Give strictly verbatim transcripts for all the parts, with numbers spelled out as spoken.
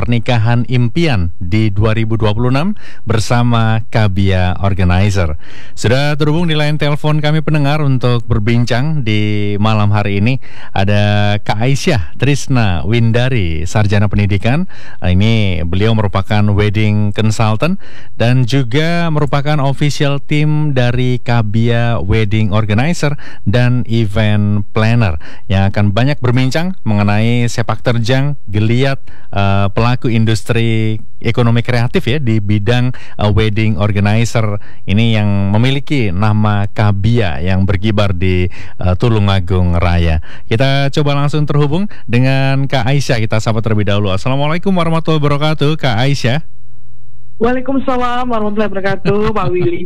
Pernikahan Impian di dua ribu dua puluh enam bersama Kabia Organizer. Sudah terhubung di line telepon kami pendengar untuk berbincang di malam hari ini. Ada Kak Aisyah Trisna Windari, Sarjana Pendidikan. Ini beliau merupakan wedding consultant dan juga merupakan official team dari Kabia Wedding Organizer dan event planner yang akan banyak berbincang mengenai sepak terjang geliat uh, pelaku industri ekonomi kreatif ya di bidang uh, wedding organizer ini yang memiliki nama Kabia yang berkibar di uh, Tulungagung Raya. Kita coba langsung terhubung dengan Kak Aisyah. Kita sapa terlebih dahulu. Assalamualaikum warahmatullahi wabarakatuh, Kak Aisyah. Waalaikumsalam warahmatullahi wabarakatuh, Pak Willy.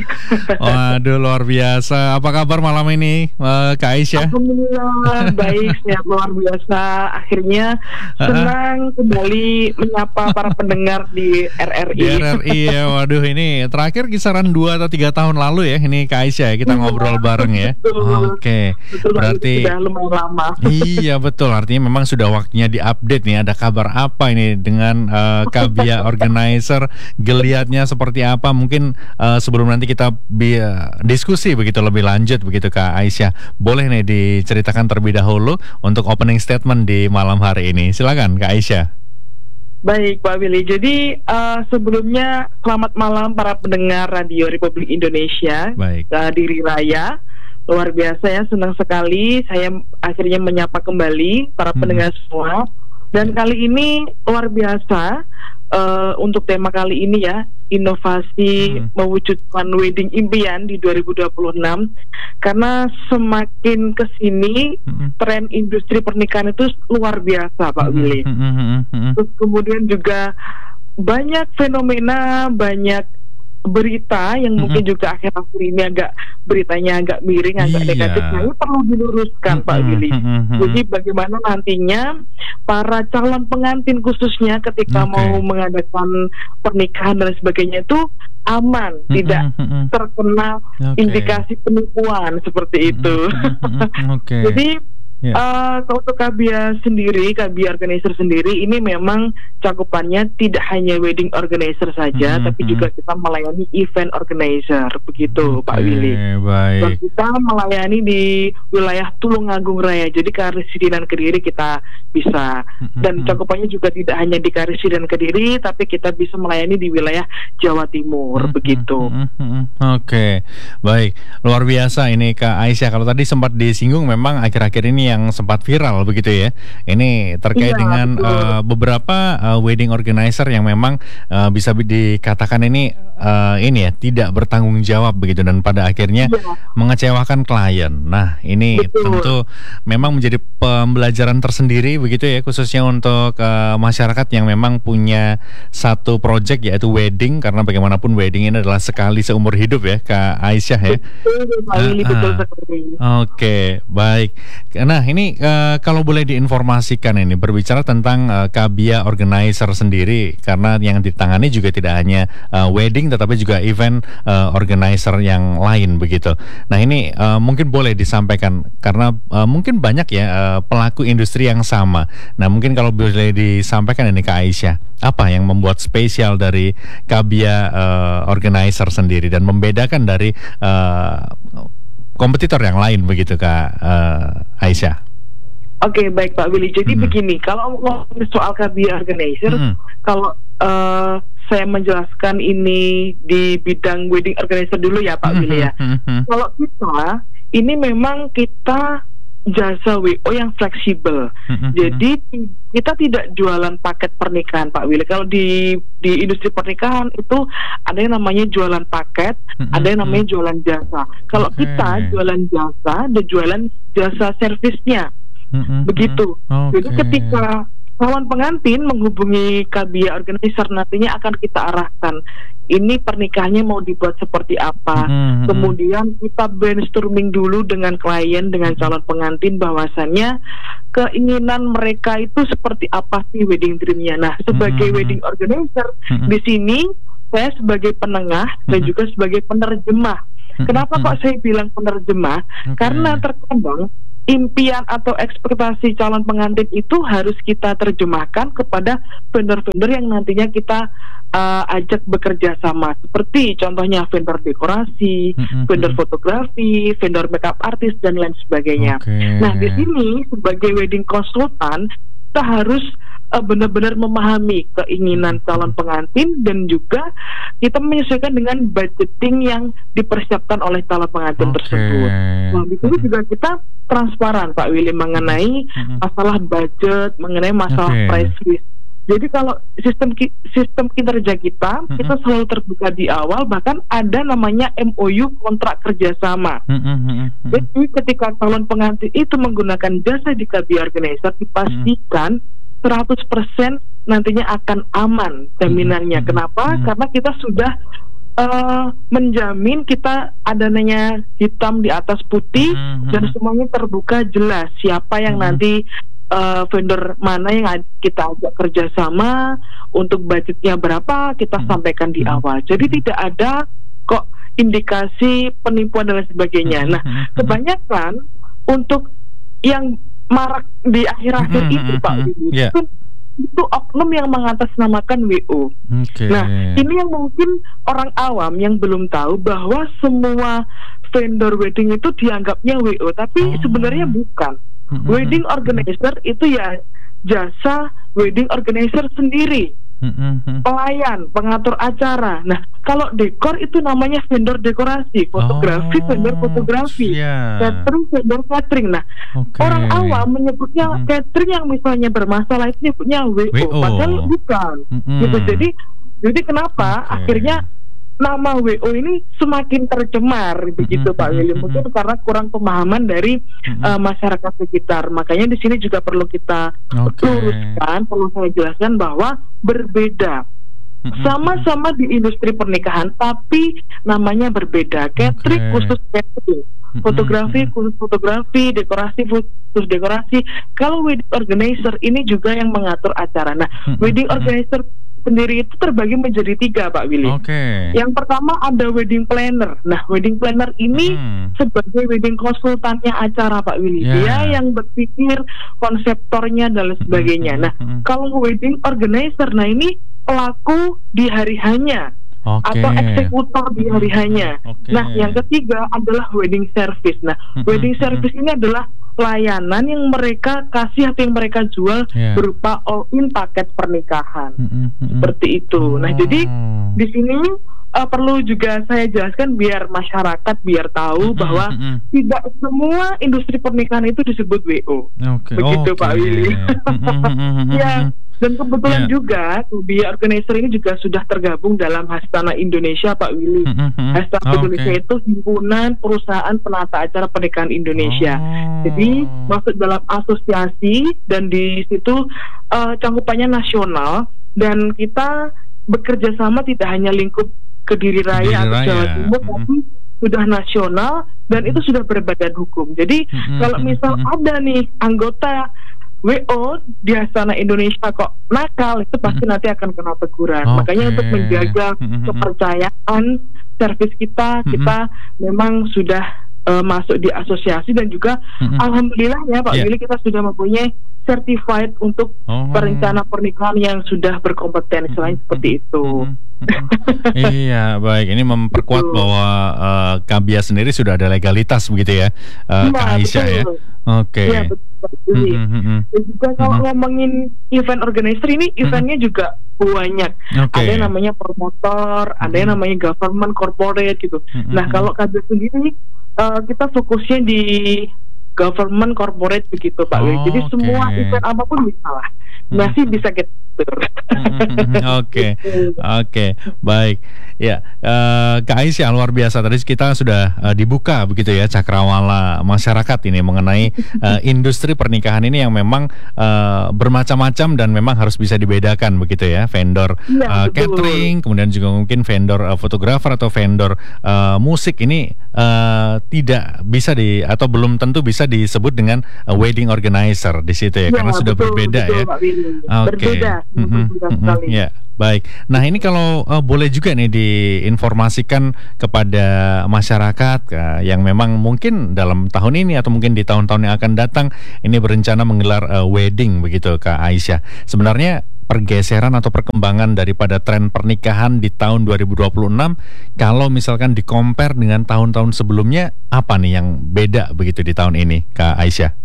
Waduh, luar biasa. Apa kabar malam ini, uh, Kak Aisyah? Alhamdulillah, baik, sehat luar biasa. Akhirnya senang uh-huh. kembali menyapa para pendengar di R R I. Di R R I ya, waduh ini terakhir kisaran dua atau tiga tahun lalu ya, ini Kak Aisyah kita ngobrol bareng ya. Betul. Oke, betul, berarti sudah lumayan lama. Iya betul, artinya memang sudah waktunya diupdate nih. Ada kabar apa ini dengan uh, Kabia Organizer? Geliatnya seperti apa? Mungkin uh, sebelum nanti kita bi- diskusi begitu lebih lanjut begitu Kak Aisyah, boleh nih diceritakan terlebih dahulu untuk opening statement di malam hari ini. Silakan Kak Aisyah. Baik Pak Willy, jadi uh, sebelumnya selamat malam para pendengar Radio Republik Indonesia. Baik. uh, di Raya. Luar biasa ya, senang sekali saya akhirnya menyapa kembali para pendengar hmm. semua. Dan kali ini luar biasa uh, untuk tema kali ini ya, inovasi hmm. mewujudkan wedding impian di dua ribu dua puluh enam. Karena semakin kesini hmm. tren industri pernikahan itu luar biasa Pak hmm. Willy. Hmm. Hmm. Hmm. Terus kemudian juga banyak fenomena, banyak berita yang mm-hmm. mungkin juga akhir-akhir ini agak beritanya agak miring, agak iya. negatif. Nah, ini perlu diluruskan mm-hmm. Pak Willy. Mm-hmm. Jadi bagaimana nantinya para calon pengantin khususnya ketika okay. mau mengadakan pernikahan dan sebagainya itu aman, mm-hmm. tidak mm-hmm. terkena okay. indikasi penipuan seperti itu. Mm-hmm. Okay. Jadi Yeah. Uh, kalau untuk Kabia sendiri, Kabia Organizer sendiri ini memang cakupannya tidak hanya wedding organizer saja, mm-hmm. tapi juga kita melayani event organizer, begitu okay, Pak Willy. Baik. Dan kita melayani di wilayah Tulungagung Raya, jadi Karisi dan Kediri kita bisa. Mm-hmm. Dan cakupannya juga tidak hanya di Karisi dan Kediri, tapi kita bisa melayani di wilayah Jawa Timur, mm-hmm. begitu. Mm-hmm. Oke, okay. Baik. Luar biasa ini Kak Aisyah. Kalau tadi sempat disinggung, memang akhir-akhir ini yang sempat viral begitu ya. Ini terkait iya, dengan uh, beberapa uh, wedding organizer yang memang uh, bisa dikatakan ini uh, ini ya tidak bertanggung jawab begitu dan pada akhirnya iya. mengecewakan klien. Nah, ini betul. Tentu memang menjadi pembelajaran tersendiri begitu ya, khususnya untuk uh, masyarakat yang memang punya satu project yaitu wedding, karena bagaimanapun wedding ini adalah sekali seumur hidup ya Kak Aisyah ya. Betul, uh, betul uh, sekali. Oke, okay, baik. Nah, ini uh, kalau boleh diinformasikan ini berbicara tentang uh, Kabia Organizer sendiri, karena yang ditangani juga tidak hanya uh, wedding tetapi juga event uh, organizer yang lain begitu. Nah, ini uh, mungkin boleh disampaikan karena uh, mungkin banyak ya uh, pelaku industri yang sama. Nah, mungkin kalau boleh disampaikan ini Kak Aisyah, apa yang membuat spesial dari Kabia uh, Organizer sendiri dan membedakan dari uh, kompetitor yang lain begitu Kak uh, Aisyah? Oke, okay, baik Pak Willy. Jadi mm-hmm. begini, kalau ngomongin soal Kabia Organizer, mm-hmm. kalau uh, saya menjelaskan ini di bidang wedding organizer dulu ya Pak mm-hmm. Willy ya. Mm-hmm. Kalau kita, ini memang kita jasa W O yang fleksibel. Mm-hmm. Jadi kita tidak jualan paket pernikahan Pak Willy. Kalau di di industri pernikahan itu ada yang namanya jualan paket, mm-hmm. ada yang namanya jualan jasa. Kalau okay. kita jualan jasa, ada jualan jasa servisnya. Mm-hmm. Begitu. Okay. Jadi ketika calon pengantin menghubungi Kabia Organizer, nantinya akan kita arahkan ini pernikahannya mau dibuat seperti apa. Mm-hmm. Kemudian kita brainstorming dulu dengan klien, dengan calon pengantin bahwasannya keinginan mereka itu seperti apa sih wedding dreamnya. Nah, sebagai mm-hmm. wedding organizer mm-hmm. di sini saya sebagai penengah mm-hmm. dan juga sebagai penerjemah. Mm-hmm. Kenapa kok saya bilang penerjemah? Okay. Karena terkadang impian atau ekspektasi calon pengantin itu harus kita terjemahkan kepada vendor-vendor yang nantinya kita uh, ajak bekerja sama, seperti contohnya vendor dekorasi, mm-hmm. vendor fotografi, vendor makeup artist dan lain sebagainya. Okay. Nah, di sini sebagai wedding consultant kita harus uh, benar-benar memahami keinginan calon pengantin dan juga kita menyesuaikan dengan budgeting yang dipersiapkan oleh calon pengantin okay. tersebut. Nah, di sini juga kita transparan Pak Willy mengenai mm-hmm. masalah budget, mengenai masalah okay. price list. Jadi kalau sistem sistem kinerja kita, mm-hmm. kita selalu terbuka di awal, bahkan ada namanya M O U, kontrak kerjasama. Mm-hmm. Jadi ketika calon pengantin itu menggunakan jasa di K B Organizer, dipastikan mm-hmm. seratus persen nantinya akan aman jaminannya. Mm-hmm. Kenapa? Mm-hmm. Karena kita sudah Uh, menjamin kita adanya hitam di atas putih mm-hmm. dan semuanya terbuka jelas siapa yang mm-hmm. nanti uh, vendor mana yang kita ajak kerjasama, untuk budgetnya berapa kita mm-hmm. sampaikan di mm-hmm. awal. Jadi mm-hmm. tidak ada kok indikasi penipuan dan lain sebagainya. Nah, mm-hmm. kebanyakan untuk yang marak di akhir-akhir mm-hmm. itu Pak Willy, yeah. itu itu oknum yang mengatasnamakan W O. Okay. Nah, ini yang mungkin orang awam yang belum tahu bahwa semua vendor wedding itu dianggapnya W O, tapi oh. sebenarnya bukan. Mm-hmm. Wedding organizer itu ya jasa wedding organizer sendiri. Mm-hmm. Pelayan, pengatur acara. Nah, kalau dekor itu namanya vendor dekorasi, fotografi oh, vendor fotografi, yeah. catering vendor catering. Nah, okay. orang awam menyebutnya mm-hmm. catering yang misalnya bermasalah itu nyebutnya W O, W O. Padahal bukan. Mm-hmm. Gitu. Jadi, jadi kenapa okay. akhirnya nama W O ini semakin tercemar begitu mm-hmm. Pak Willy, mungkin karena kurang pemahaman dari mm-hmm. uh, masyarakat sekitar. Makanya di sini juga perlu kita okay. luruskan, perlu saya jelaskan bahwa berbeda. Mm-hmm. Sama-sama di industri pernikahan, tapi namanya berbeda. Catering okay. khusus catering, fotografi khusus fotografi, dekorasi khusus dekorasi. Kalau wedding organizer ini juga yang mengatur acara. Nah, mm-hmm. wedding organizer sendiri itu terbagi menjadi tiga Pak Willy. Okay. Yang pertama ada wedding planner. Nah, wedding planner ini hmm. sebagai wedding konsultannya acara Pak Willy. Yeah. Dia yang berpikir konseptornya dan lain sebagainya. Nah, hmm. kalau wedding organizer, nah ini pelaku di hari hanya. Okay. Atau eksekutor di hari hanya. Okay. Nah, yang ketiga adalah wedding service. Nah, mm-hmm. wedding service ini adalah layanan yang mereka kasih atau yang mereka jual yeah. berupa all in paket pernikahan. Mm-hmm. Seperti itu. Nah, oh. jadi di sini uh, perlu juga saya jelaskan biar masyarakat biar tahu mm-hmm. bahwa mm-hmm. tidak semua industri pernikahan itu disebut W O. Okay. Begitu okay. Pak Willy. Mm-hmm. ya. Dan kebetulan yeah. juga K B Organizer ini juga sudah tergabung dalam Hastana Indonesia Pak Willy. Mm-hmm. Hastana okay. Indonesia itu himpunan perusahaan penata acara pernikahan Indonesia. Oh. Jadi masuk dalam asosiasi dan di situ uh, cangkupannya nasional, dan kita bekerja sama tidak hanya lingkup Kediri Raya atau Jawa Timur, mm-hmm. tapi sudah nasional dan mm-hmm. itu sudah berbadan hukum. Jadi mm-hmm. kalau misal mm-hmm. ada nih anggota W O di Hastana Indonesia kok nakal, itu pasti mm-hmm. nanti akan kena teguran. Okay. Makanya untuk menjaga mm-hmm. kepercayaan servis kita, mm-hmm. kita memang sudah uh, masuk di asosiasi, dan juga mm-hmm. alhamdulillah ya Pak yeah. Willy, kita sudah mempunyai certified untuk oh. perencana pernikahan yang sudah berkompetensi mm-hmm. lain seperti itu. Mm-hmm. Iya, baik. Ini memperkuat betul. bahwa uh, K B A sendiri sudah ada legalitas begitu ya, uh, ya, Kak Aisyah ya. Oke. Okay. Ya, betul. Mm-hmm. Dan juga kalau mm-hmm. ngomongin event organizer ini, eventnya mm-hmm. juga banyak. Okay. Ada yang namanya promotor, mm-hmm. ada yang namanya government, corporate gitu. Mm-hmm. Nah, kalau K B A sendiri uh, kita fokusnya di government, corporate begitu Pak. Oh, jadi okay. semua event apapun bisa lah. Masih bisa kita. Oke, oke, baik. Ya, uh, Kak Aisyah, luar biasa. Tadi kita sudah uh, dibuka begitu ya cakrawala masyarakat ini mengenai uh, industri pernikahan ini yang memang uh, bermacam-macam dan memang harus bisa dibedakan begitu ya. Vendor ya, uh, catering, kemudian juga mungkin vendor uh, fotografer atau vendor uh, musik ini uh, tidak bisa di atau belum tentu bisa disebut dengan uh, wedding organizer di situ ya, ya karena sudah betul, berbeda betul, ya. Oke. Okay. Berbeda. Mm-hmm, mm-hmm, ya. Baik. Nah ini kalau uh, boleh juga nih diinformasikan kepada masyarakat uh, yang memang mungkin dalam tahun ini atau mungkin di tahun-tahun yang akan datang ini berencana menggelar uh, wedding begitu Kak Aisyah. Sebenarnya pergeseran atau perkembangan daripada tren pernikahan di tahun dua ribu dua puluh enam kalau misalkan di-compare dengan tahun-tahun sebelumnya, apa nih yang beda begitu di tahun ini Kak Aisyah?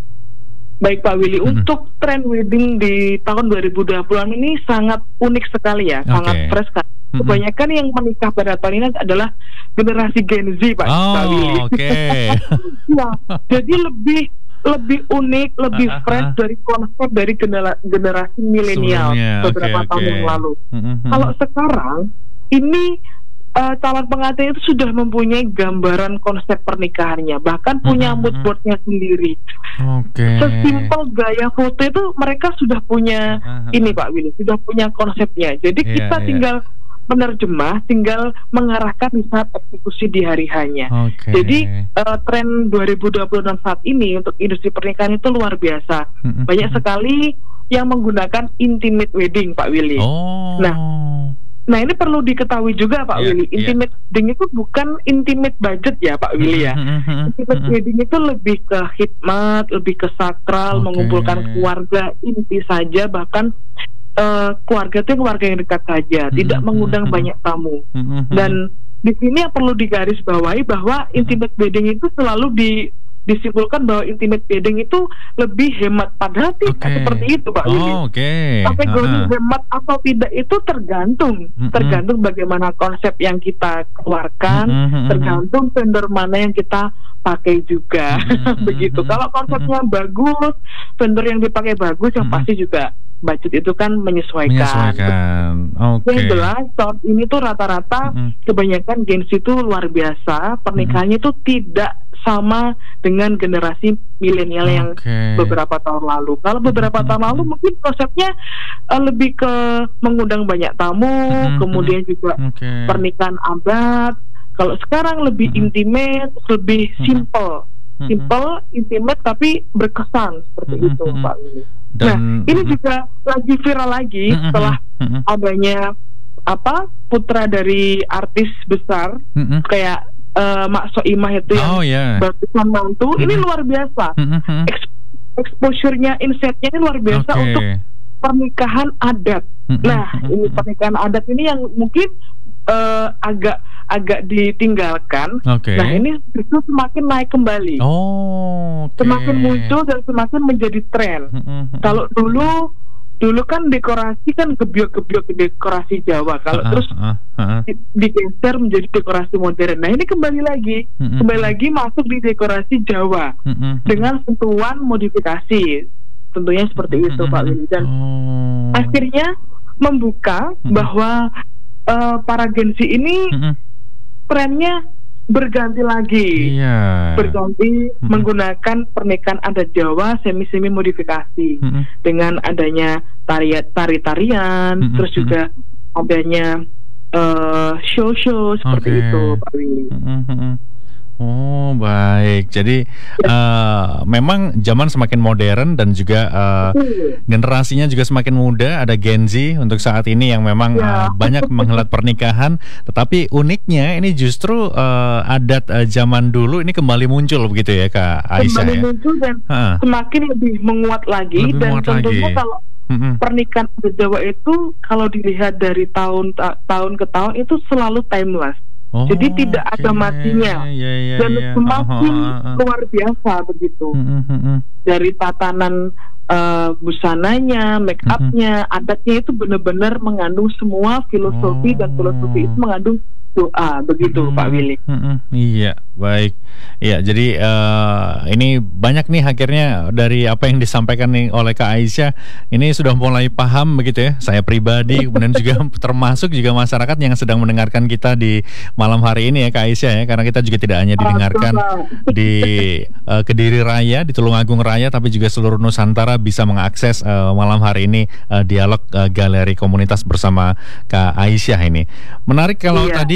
Baik Pak Willy, mm-hmm. untuk tren wedding di tahun dua ribu dua puluh ini sangat unik sekali ya, okay. sangat fresh kan. Mm-hmm. Kebanyakan yang menikah pada tahun ini adalah generasi Gen Z Pak, oh, Pak Willy. Oke. Okay. Ya, jadi lebih lebih unik, lebih uh, uh, fresh uh. dari konsep dari genera- generasi milenial beberapa okay, tahun okay. yang lalu. Mm-hmm. Kalau sekarang ini Uh, calon pengantin itu sudah mempunyai gambaran konsep pernikahannya, bahkan punya mm-hmm. mood boardnya sendiri. Okay. Sesimpel gaya foto itu mereka sudah punya uh-huh. ini Pak Willy, sudah punya konsepnya. Jadi yeah, kita yeah. tinggal menerjemah, tinggal mengarahkan di saat eksekusi di hari hanya. Okay. Jadi uh, tren dua ribu dua puluh enam saat ini untuk industri pernikahan itu luar biasa. Mm-hmm. Banyak sekali yang menggunakan intimate wedding Pak Willy. Oh. Nah. Nah ini perlu diketahui juga Pak yeah, Willy, intimate yeah. wedding itu bukan intimate budget ya Pak Willy ya. Intimate wedding itu lebih ke khidmat, lebih ke sakral, okay. mengumpulkan keluarga inti saja, bahkan uh, keluarga itu keluarga yang dekat saja, tidak mengundang banyak tamu. Dan di sini yang perlu digarisbawahi bahwa intimate wedding itu selalu di disimpulkan bahwa intimate wedding itu lebih hemat, padahal tidak okay. seperti itu Pak Willy. Oh, okay. Kategori uh-huh. hemat atau tidak itu tergantung, uh-huh. tergantung bagaimana konsep yang kita keluarkan, uh-huh. tergantung vendor mana yang kita pakai juga, uh-huh. begitu. Kalau konsepnya uh-huh. bagus, vendor yang dipakai bagus, yang uh-huh. pasti juga budget itu kan menyesuaikan. Menyesuaikan. Oke. Okay. Yang jelas tahun ini tuh rata-rata uh-huh. kebanyakan Gen Z itu luar biasa, pernikahannya itu uh-huh. tidak sama dengan generasi milenial yang okay. beberapa tahun lalu. Kalau beberapa mm-hmm. tahun lalu mungkin konsepnya uh, lebih ke mengundang banyak tamu, mm-hmm. kemudian juga okay. pernikahan adat. Kalau sekarang lebih mm-hmm. intimate, lebih mm-hmm. simple, mm-hmm. simple, intimate tapi berkesan seperti mm-hmm. itu, Pak Willy. Dan, nah, ini mm-hmm. juga lagi viral lagi mm-hmm. setelah mm-hmm. adanya apa putra dari artis besar mm-hmm. kayak Uh, Mak Soimah itu yang oh, yeah. batusan mantu, mm-hmm. ini luar biasa. Mm-hmm. Eks- exposure-nya, insight-nya ini luar biasa okay. untuk pernikahan adat. Mm-hmm. Nah, ini pernikahan adat ini yang mungkin uh, agak agak ditinggalkan. Okay. Nah, ini justru semakin naik kembali. Oh, okay. Semakin muncul dan semakin menjadi tren. Mm-hmm. Kalau dulu Dulu kan dekorasi kan gebyok-gebyok dekorasi Jawa. Kalau uh, terus uh, uh, uh. digeser menjadi dekorasi modern. Nah ini kembali lagi, uh, uh, kembali lagi masuk di dekorasi Jawa uh, uh, uh. dengan sentuhan modifikasi. Tentunya seperti uh, itu uh, Pak Willy. Dan uh. akhirnya membuka uh, bahwa uh, para Gen Z ini uh, uh. trennya berganti lagi, iya. berganti mm-hmm. menggunakan pernikahan adat Jawa semi-semi modifikasi mm-hmm. dengan adanya tari- tari-tarian, mm-hmm. terus juga adanya uh, show-show seperti okay. itu, Pak Willy. Mm-hmm. Oh baik, jadi uh, memang zaman semakin modern dan juga uh, generasinya juga semakin muda. Ada Gen Z untuk saat ini yang memang ya. uh, banyak menghelat pernikahan. Tetapi uniknya ini justru uh, adat uh, zaman dulu ini kembali muncul begitu ya Kak Aisyah. Kembali ya? muncul dan uh. semakin lebih menguat lagi. Lebih dan menguat tentunya lagi. Kalau mm-hmm. pernikahan adat Jawa itu kalau dilihat dari tahun ta- tahun ke tahun itu selalu timeless. Oh, jadi tidak okay. ada matinya yeah, yeah, dan yeah. semakin oh, oh, oh. luar biasa begitu mm-hmm. dari tatanan uh, busananya, make upnya, mm-hmm. adatnya itu benar-benar mengandung semua filosofi oh. dan filosofi itu mengandung doa begitu mm-hmm. Pak Willy. Mm-hmm. Iya baik. Iya jadi uh, ini banyak nih akhirnya dari apa yang disampaikan nih oleh Kak Aisyah ini sudah mulai paham begitu ya. Saya pribadi kemudian juga termasuk juga masyarakat yang sedang mendengarkan kita di malam hari ini ya Kak Aisyah ya, karena kita juga tidak hanya didengarkan di uh, Kediri Raya, di Tulungagung Raya, tapi juga seluruh Nusantara bisa mengakses uh, malam hari ini uh, dialog uh, galeri komunitas bersama Kak Aisyah ini. Menarik kalau iya. tadi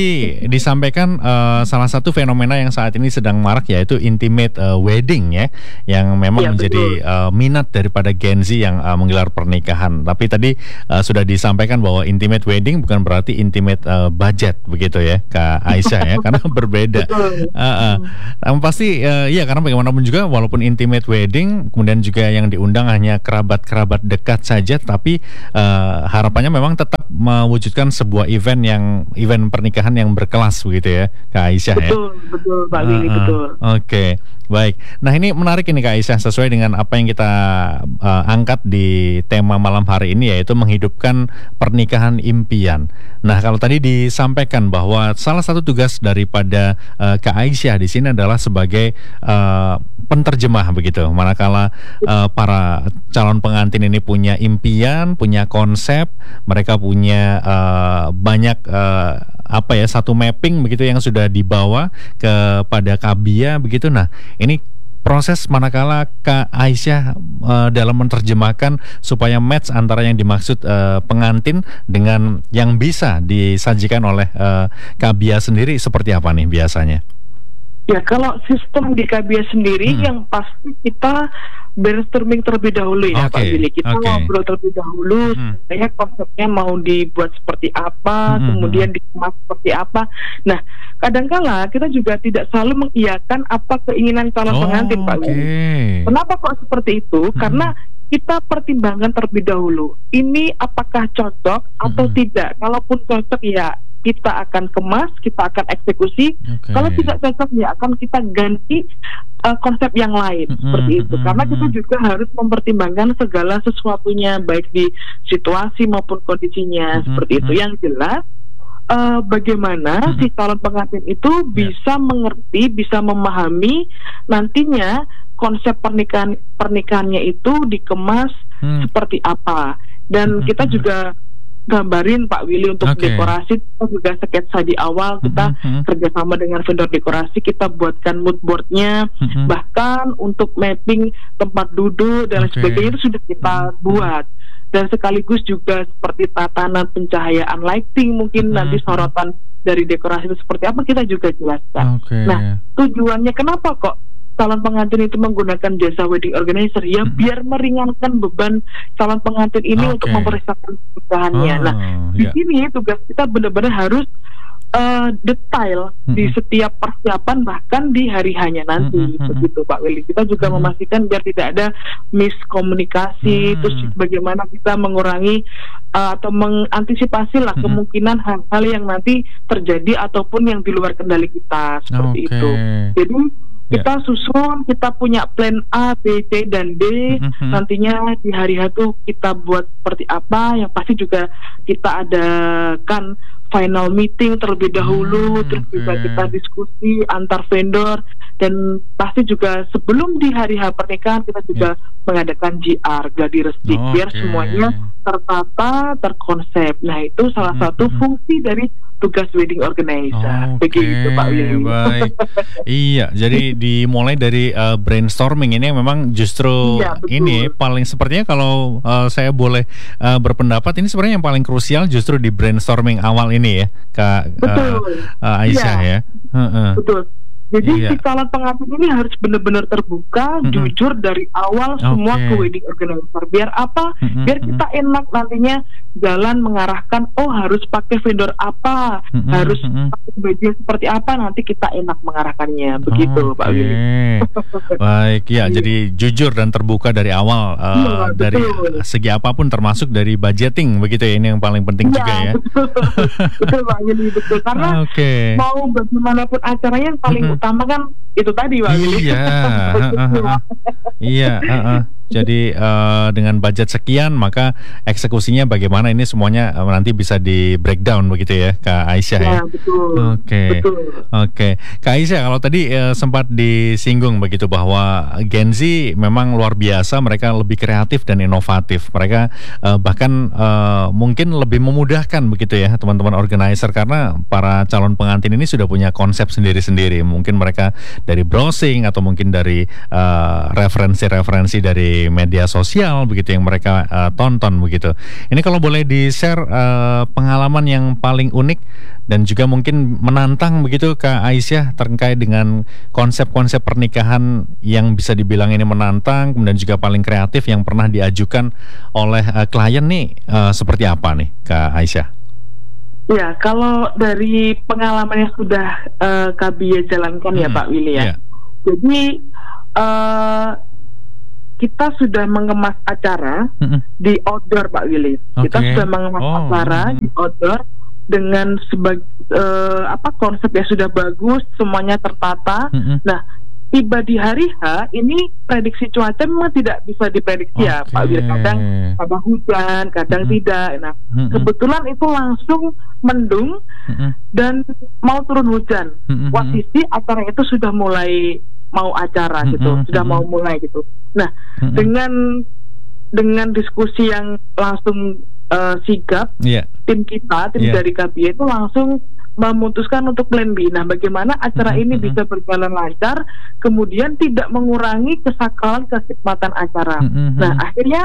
tadi disampaikan uh, salah satu fenomena yang saat ini sedang marak yaitu intimate uh, wedding ya, yang memang ya, menjadi uh, minat daripada Gen Z yang uh, menggelar pernikahan. Tapi tadi uh, sudah disampaikan bahwa intimate wedding bukan berarti intimate uh, budget begitu ya, Kak Aisyah ya, karena berbeda. Uh, uh. Nah, pasti uh, iya karena bagaimanapun juga walaupun intimate wedding kemudian juga yang diundang hanya kerabat-kerabat dekat saja, tapi uh, harapannya memang tetap mewujudkan sebuah event yang event pernikahan yang berkelas begitu ya, Kak Aisyah. Betul, ya? betul, Pak Willy, uh, uh, betul. Oke, okay. Baik. Nah ini menarik ini Kak Aisyah, sesuai dengan apa yang kita uh, angkat di tema malam hari ini, yaitu menghidupkan pernikahan impian. Nah kalau tadi disampaikan bahwa salah satu tugas daripada uh, Kak Aisyah di sini adalah sebagai uh, penterjemah begitu. Manakala uh, para calon pengantin ini punya impian, punya konsep, mereka punya uh, banyak uh, apa ya satu mapping begitu yang sudah dibawa kepada Kabia begitu. Nah ini proses manakala Kak Aisyah uh, dalam menerjemahkan supaya match antara yang dimaksud uh, pengantin dengan yang bisa disajikan oleh uh, Kabia sendiri seperti apa nih biasanya? Ya kalau sistem di Kabia sendiri hmm. yang pasti kita brainstorming terlebih dahulu ya okay. Pak Willy. Kita okay. ngobrol terlebih dahulu hmm. sebenarnya konsepnya mau dibuat seperti apa, hmm. kemudian dikemas seperti apa. Nah kadangkala kita juga tidak selalu mengiyakan apa keinginan calon oh, pengantin Pak okay. Willy. Kenapa kok seperti itu? Hmm. Karena kita pertimbangkan terlebih dahulu. Ini apakah cocok atau hmm. tidak? Kalaupun cocok ya kita akan kemas, kita akan eksekusi. Okay. Kalau tidak cocok ya akan kita ganti uh, konsep yang lain mm-hmm. seperti itu. Karena kita juga harus mempertimbangkan segala sesuatunya baik di situasi maupun kondisinya mm-hmm. seperti itu. Yang jelas uh, bagaimana mm-hmm. si calon pengantin itu yeah. bisa mengerti, bisa memahami nantinya konsep pernikahan pernikahannya itu dikemas mm. seperti apa. Dan mm-hmm. kita juga gambarin Pak Willy untuk okay. dekorasi, kita juga sketsa di awal, kita mm-hmm. kerjasama dengan vendor dekorasi, kita buatkan mood boardnya, mm-hmm. bahkan untuk mapping tempat duduk dan okay. sebagainya itu sudah kita mm-hmm. buat. Dan sekaligus juga seperti tatanan pencahayaan lighting mungkin mm-hmm. nanti sorotan dari dekorasi itu seperti apa kita juga jelaskan. Okay. Nah tujuannya kenapa kok calon pengantin itu menggunakan jasa wedding organizer ya mm-hmm. biar meringankan beban calon pengantin ini okay. untuk mempersiapkan pernikahannya. Oh, nah di yeah. sini tugas kita benar-benar harus uh, detail mm-hmm. di setiap persiapan bahkan di hari hanya nanti mm-hmm. begitu Pak Willy. Kita juga mm-hmm. memastikan biar tidak ada miskomunikasi, mm-hmm. terus bagaimana kita mengurangi uh, atau mengantisipasi lah mm-hmm. kemungkinan hal-hal yang nanti terjadi ataupun yang di luar kendali kita seperti okay. itu. Jadi kita yeah. susun, kita punya plan A, B, C, dan D. Mm-hmm. Nantinya di hari H itu kita buat seperti apa. Yang pasti juga kita adakan final meeting terlebih dahulu. Mm, terus okay. juga kita diskusi antar vendor. Dan pasti juga sebelum di hari H pernikahan kita juga yeah. mengadakan G R, gladi resik. Oh, biar okay. semuanya tertata, terkonsep. Nah itu salah mm-hmm. satu fungsi dari tugas wedding organizer. Oke, begitu Pak Willy. Baik. Iya, jadi dimulai dari uh, brainstorming ini memang justru iya, ini paling sepertinya kalau uh, saya boleh uh, berpendapat ini sebenarnya yang paling krusial justru di brainstorming awal ini ya, Kak uh, uh, Aisyah iya. ya. Uh-uh. Betul. Jadi iya. si calon pengantin ini harus benar-benar terbuka, mm-hmm. jujur dari awal okay. semua ke wedding organizer. Biar apa? Mm-hmm. Biar kita enak nantinya jalan mengarahkan, oh harus pakai vendor apa, mm-hmm. harus pakai baju seperti apa, nanti kita enak mengarahkannya. Begitu okay. Pak Willy. Baik, ya jadi jujur dan terbuka dari awal uh, ya, dari segi apapun termasuk dari budgeting begitu ya, ini yang paling penting ya, juga ya. Betul, betul Pak Willy, betul. Karena okay. mau bagaimanapun acaranya yang paling mm-hmm. utama kan itu tadi Pak Willy. Iya, iya. Uh, uh. Jadi uh, dengan budget sekian maka eksekusinya bagaimana ini semuanya uh, nanti bisa di breakdown begitu ya Kak Aisyah ya. Ya betul. Oke, okay. betul. Oke, okay. Kak Aisyah kalau tadi uh, sempat disinggung begitu bahwa Gen Z memang luar biasa, mereka lebih kreatif dan inovatif. Mereka uh, bahkan uh, mungkin lebih memudahkan begitu ya teman-teman organizer karena para calon pengantin ini sudah punya konsep sendiri-sendiri. Mungkin mereka dari browsing atau mungkin dari uh, referensi-referensi dari di media sosial begitu yang mereka uh, tonton begitu. Ini kalau boleh di-share uh, pengalaman yang paling unik dan juga mungkin menantang begitu Kak Aisyah terkait dengan konsep-konsep pernikahan yang bisa dibilang ini menantang kemudian juga paling kreatif yang pernah diajukan oleh uh, klien nih uh, seperti apa nih Kak Aisyah? Ya, kalau dari pengalaman yang sudah uh, K B Y jalankan hmm, ya Pak Willy ya. Yeah. Jadi uh, kita sudah mengemas acara mm-hmm. di outdoor Pak Willy. Okay. Kita sudah mengemas oh. acara mm-hmm. di outdoor dengan sebagai uh, apa konsep yang sudah bagus, semuanya tertata. Mm-hmm. Nah, tiba di hari H ini prediksi cuaca memang tidak bisa diprediksi okay. ya Pak Willy. Kadang kadang hujan, kadang mm-hmm. tidak. Nah, mm-hmm. kebetulan itu langsung mendung mm-hmm. dan mau turun hujan. Mm-hmm. Posisi acara itu sudah mulai mau acara mm-hmm. gitu, sudah mm-hmm. mau mulai gitu. Nah, mm-hmm. dengan dengan diskusi yang langsung uh, sigap, yeah. tim kita, tim yeah. dari K B Y itu langsung memutuskan untuk plan B. Nah, bagaimana acara mm-hmm. ini bisa berjalan lancar, kemudian tidak mengurangi kesakralan kekhidmatan acara. Mm-hmm. Nah, akhirnya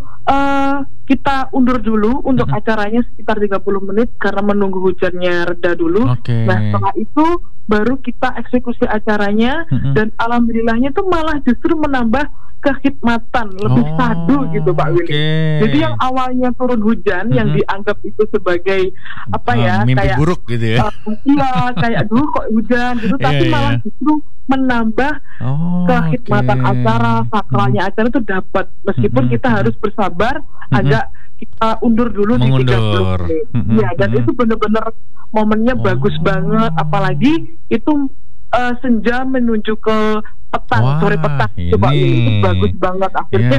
uh, kita undur dulu untuk mm-hmm. acaranya sekitar tiga puluh menit karena menunggu hujannya reda dulu. Okay. Nah, setelah itu baru kita eksekusi acaranya mm-hmm. dan alhamdulillahnya itu malah justru menambah kekhidmatan, lebih oh, sadu gitu Pak Willy. Okay. Jadi yang awalnya turun hujan mm-hmm. yang dianggap itu sebagai apa ya, uh, mimpi kayak buruk gitu ya. Uh, iya, kayak dulu kok hujan gitu, yeah, tapi yeah. malah justru menambah oh, kekhidmatan okay. acara, sakralnya mm-hmm. acara itu dapat meskipun mm-hmm. kita harus bersabar mm-hmm. agak kita undur dulu Mengundur. di tiga puluh menit. Mm-hmm. Ya, dan mm-hmm. itu benar-benar momennya oh. bagus banget, apalagi itu uh, senja menuju ke petang, wah, sore petang coba ini bagus banget akhirnya.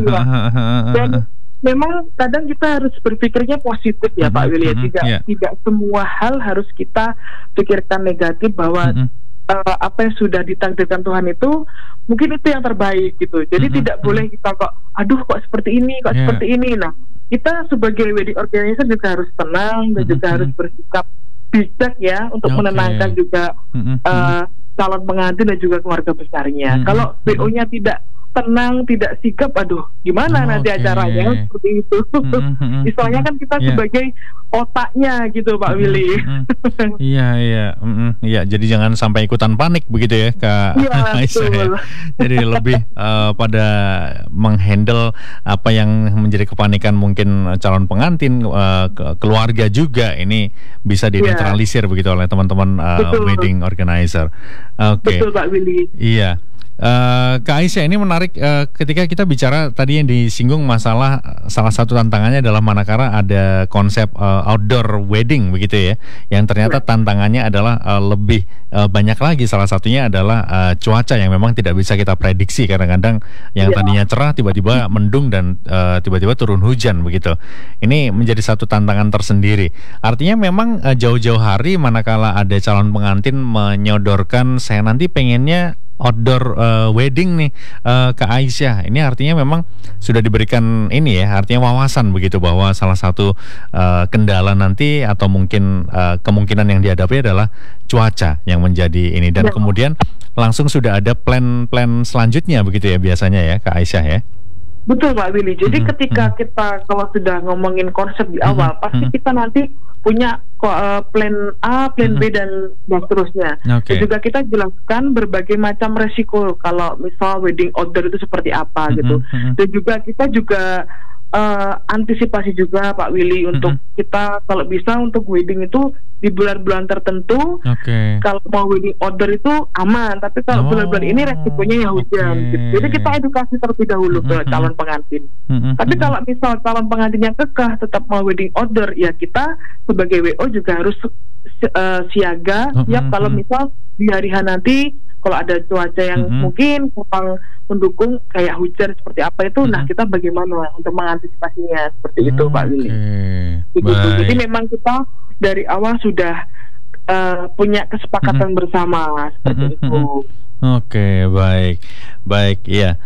Yeah. Dan memang kadang kita harus berpikirnya positif ya mm-hmm. Pak Willy. Mm-hmm. Tidak yeah. tidak semua hal harus kita pikirkan negatif bahwa mm-hmm. uh, apa yang sudah ditakdirkan Tuhan itu mungkin itu yang terbaik gitu. Jadi mm-hmm. tidak boleh kita kok aduh kok seperti ini kok yeah. seperti ini. Nah, kita sebagai wedding organizer juga harus tenang dan mm-hmm. juga harus bersikap bijak ya untuk okay. menenangkan juga mm-hmm. uh, calon pengantin dan juga keluarga besarnya. Mm-hmm. Kalau B O-nya tidak tenang, tidak sigap, aduh gimana oh, nanti okay. acaranya seperti itu. Mm-hmm. Istilahnya kan kita yeah. sebagai otaknya gitu Pak mm-hmm. Willy. Mm-hmm. Iya iya, mm-hmm. iya. Jadi jangan sampai ikutan panik begitu ya Kak Aisyah. Ya. Jadi lebih uh, pada menghandle apa yang menjadi kepanikan mungkin calon pengantin, uh, keluarga juga ini bisa dinetralisir yeah. begitu oleh teman-teman uh, wedding organizer. Oke. Okay. Betul Pak Willy. Iya. Uh, Kak Aisyah, ini menarik uh, ketika kita bicara tadi yang disinggung masalah salah satu tantangannya adalah manakala ada konsep uh, outdoor wedding begitu ya, yang ternyata tantangannya adalah uh, lebih uh, banyak lagi. Salah satunya adalah uh, cuaca yang memang tidak bisa kita prediksi. Kadang-kadang yang ya. tadinya cerah tiba-tiba mendung dan uh, tiba-tiba turun hujan begitu. Ini menjadi satu tantangan tersendiri. Artinya memang uh, jauh-jauh hari manakala ada calon pengantin menyodorkan saya nanti pengennya outdoor uh, wedding nih uh, Kak Aisyah, ini artinya memang sudah diberikan ini ya, artinya wawasan begitu bahwa salah satu uh, kendala nanti atau mungkin uh, kemungkinan yang dihadapi adalah cuaca yang menjadi ini dan ya. Kemudian langsung sudah ada plan-plan selanjutnya begitu ya biasanya ya Kak Aisyah ya. Betul Pak Willy. Jadi mm-hmm. ketika kita kalau sudah ngomongin konsep di awal, mm-hmm. pasti kita nanti punya uh, plan A, plan mm-hmm. B dan dan seterusnya. Okay. Dan juga kita jelaskan berbagai macam resiko kalau misal wedding outdoor itu seperti apa mm-hmm. gitu. Dan juga kita juga uh, antisipasi juga Pak Willy untuk mm-hmm. kita kalau bisa untuk wedding itu di bulan-bulan tertentu. Okay. Kalau mau wedding outdoor itu aman, tapi kalau oh, bulan-bulan ini resikonya ya hujan. Okay. Gitu. Jadi kita edukasi terlebih dahulu mm-hmm. ke calon pengantin. Mm-hmm. Tapi kalau misal calon pengantin yang kekeh tetap mau wedding outdoor, ya kita sebagai W O juga harus uh, siaga. Mm-hmm. Ya kalau misal di hari H nanti kalau ada cuaca yang mm-hmm. mungkin kurang mendukung kayak hujan seperti apa itu, mm-hmm. nah kita bagaimana untuk mengantisipasinya seperti itu okay. Pak Willy. Begitu. Jadi memang kita dari awal sudah uh, punya kesepakatan mm-hmm. bersama seperti mm-hmm. itu. Oke, okay, baik, baik, iya.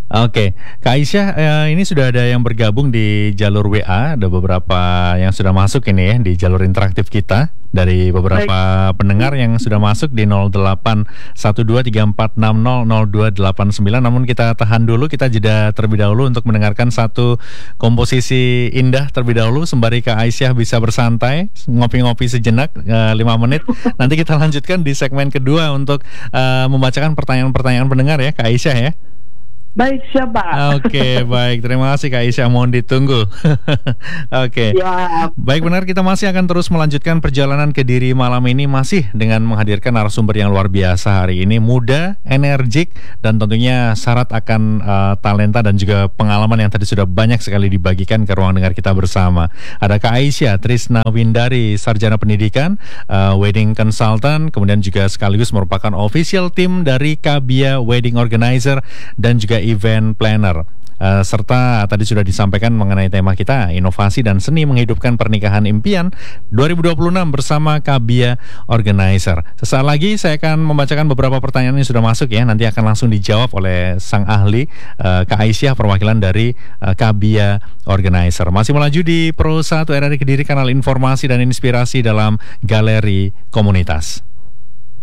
Oke, Kak Aisyah, eh, ini sudah ada yang bergabung di jalur W A, ada beberapa yang sudah masuk ini ya di jalur interaktif kita dari beberapa Baik. pendengar yang sudah masuk di nol delapan satu dua tiga empat enam nol nol dua delapan sembilan. Namun kita tahan dulu, kita jeda terlebih dahulu untuk mendengarkan satu komposisi indah terlebih dahulu sembari Kak Aisyah bisa bersantai, ngopi-ngopi sejenak eh, lima menit. Nanti kita lanjutkan di segmen kedua untuk eh, membacakan pertanyaan-pertanyaan pendengar ya Kak Aisyah ya. Baik, siapa? Oke, baik. Terima kasih Kak Aisyah, mohon ditunggu. Oke. Ya. Baik, benar, kita masih akan terus melanjutkan perjalanan Kediri malam ini, masih dengan menghadirkan narasumber yang luar biasa hari ini, muda, energik, dan tentunya syarat akan uh, talenta dan juga pengalaman yang tadi sudah banyak sekali dibagikan ke ruang dengar kita bersama. Ada Kak Aisyah Trisna Windari, sarjana pendidikan, uh, wedding consultant, kemudian juga sekaligus merupakan official team dari Kabia Wedding Organizer dan juga event planner. Uh, serta tadi sudah disampaikan mengenai tema kita, inovasi dan seni menghidupkan pernikahan impian dua ribu dua puluh enam bersama Kabia Organizer. Sesaat lagi saya akan membacakan beberapa pertanyaan yang sudah masuk ya, nanti akan langsung dijawab oleh sang ahli, uh, Kak Aisyah, perwakilan dari uh, Kabia Organizer. Masih melaju di Pro satu R R I Kediri, kanal informasi dan inspirasi dalam Galeri Komunitas.